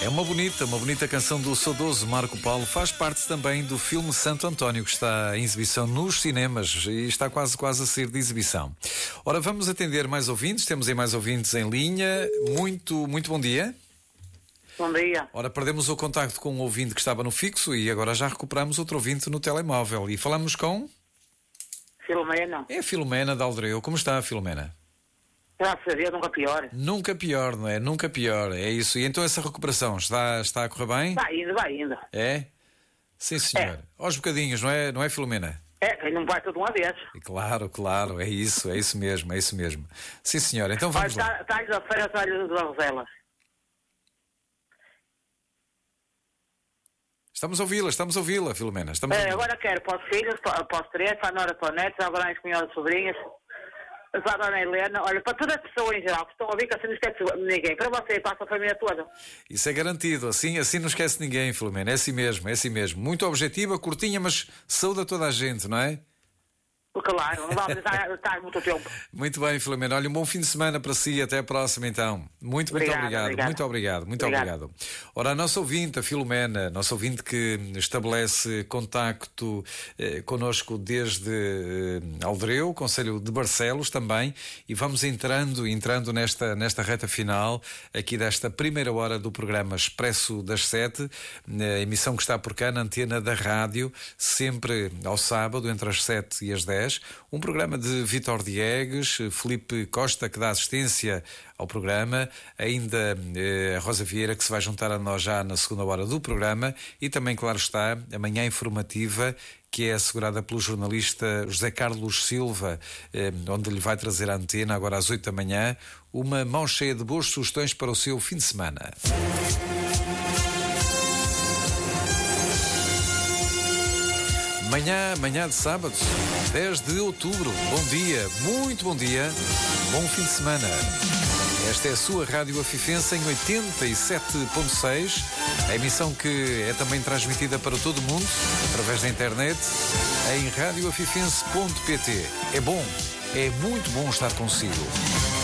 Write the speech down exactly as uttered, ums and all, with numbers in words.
É uma bonita, uma bonita canção do saudoso Marco Paulo. Faz parte também do filme Santo António, que está em exibição nos cinemas e está quase, quase a sair de exibição. Ora, vamos atender mais ouvintes. Temos aí mais ouvintes em linha. Muito, muito bom dia. Bom dia. Ora, perdemos o contacto com um ouvinte que estava no fixo e agora já recuperamos outro ouvinte no telemóvel. E falamos com... Filomena. É a Filomena de Aldereu. Como está, Filomena? Graças a Deus, nunca pior. Nunca pior, não é? Nunca pior, é isso. E então essa recuperação está, está a correr bem? Vai indo, vai indo. É? Sim, senhor. É. Aos bocadinhos, não é, não é, Filomena? É, quem não vai tudo uma vez. E claro, claro, é isso, é isso mesmo, é isso mesmo. Sim, senhor. Então Olha, vamos lá. está da feira, está-lhe das Roselas. Estamos a ouvi-la, estamos a ouvi-la, Filomena. Estamos a É, ouvi-la. agora quero para os filhos, para, para os três, para a Nora, para o Neto, agora as minhas sobrinhas, para a Dona Helena, olha, para todas as pessoas em geral que estão a ouvir, que assim não esquece de ninguém. Para você e para a sua família toda. Isso é garantido, assim, assim não esquece ninguém, Filomena. É assim mesmo, é assim mesmo. Muito objetiva, curtinha, mas saúde a toda a gente, não é? Claro, não vamos estar, estar muito tempo. Muito bem, Filomena. Olha, um bom fim de semana para si. Até a próxima, então. Muito, muito Obrigada, obrigado. obrigada. Muito obrigado. Muito Obrigada. obrigado. Ora, a nossa ouvinte, a Filomena, nossa ouvinte que estabelece contacto eh, connosco desde eh, Aldereu, Concelho de Barcelos também, e vamos entrando, entrando nesta, nesta reta final aqui desta primeira hora do programa Expresso das Sete, a emissão que está por cá na antena da rádio, sempre ao sábado, entre as sete e as dez. Um programa de Vítor Diegues, Felipe Costa, que dá assistência ao programa, ainda eh, a Rosa Vieira, que se vai juntar a nós já na segunda hora do programa, e também, claro está, a manhã informativa, que é assegurada pelo jornalista José Carlos Silva, eh, onde lhe vai trazer a antena, agora às oito da manhã, uma mão cheia de boas sugestões para o seu fim de semana. Manhã, manhã de sábado, dez de outubro. Bom dia, muito bom dia, bom fim de semana. Esta é a sua Rádio Afifense em oitenta e sete ponto seis, a emissão que é também transmitida para todo o mundo, através da internet, em radio afifense ponto pt. É bom, é muito bom estar consigo.